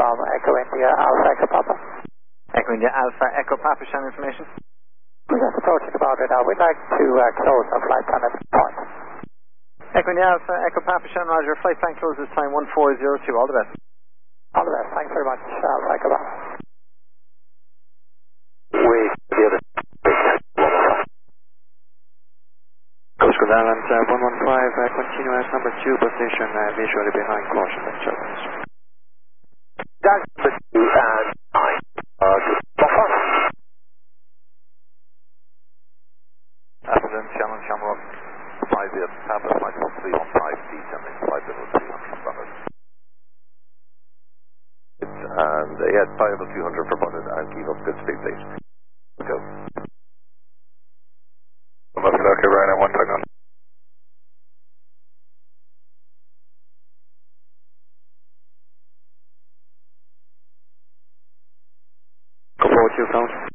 from Echo India Alpha Echo Papa. Echo India Alpha Echo Papa, showing information. We're just approaching the boundary now. We'd like to close our flight time at this point. Echo India Alpha Echo Papa, showing Roger. Flight plan closes time 1402. All the best. All the best. Thanks very much, Alpha Echo Papa. Wait, the other. Coast Guard Islands 115, continuous number 2 position, visually behind caution disturbance. That's number 2 and 9. Afternoon, Shannon Shamrock, 5 Papa, flight 1315, descending flight level 300 from it. And yeah, 5 200 for Butted and keep up good speed, please. Go. Okay, right now, 1 tug on. Go forward to your phone.